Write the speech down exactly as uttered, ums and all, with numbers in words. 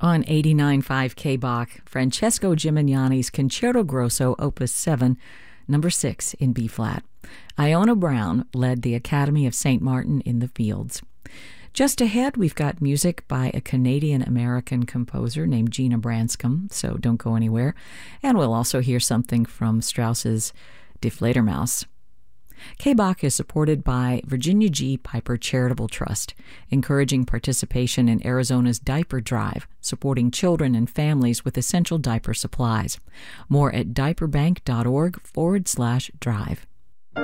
On eighty-nine point five K-Bach, Francesco Gimignani's Concerto Grosso, Opus seven, number six in B-flat. Iona Brown led the Academy of Saint Martin in the Fields. Just ahead, we've got music by a Canadian-American composer named Gina Branscombe, so don't go anywhere. And we'll also hear something from Strauss's Die Fledermaus. K-Bach is supported by Virginia G. Piper Charitable Trust, encouraging participation in Arizona's Diaper Drive, supporting children and families with essential diaper supplies. More at diaperbank.org forward slash drive.